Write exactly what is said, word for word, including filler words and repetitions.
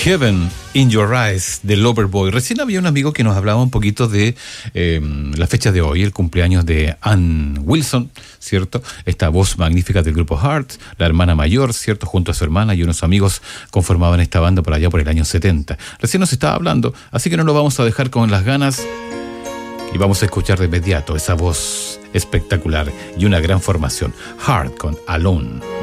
Heaven in Your Eyes de Loverboy. Recién había un amigo que nos hablaba un poquito de eh, la fecha de hoy, el cumpleaños de Ann Wilson, ¿cierto? Esta voz magnífica del grupo Heart, la hermana mayor, ¿cierto? Junto a su hermana y unos amigos conformaban esta banda por allá por el año setenta. Recién nos estaba hablando, así que no lo vamos a dejar con las ganas y vamos a escuchar de inmediato esa voz espectacular y una gran formación. Heart con Alone.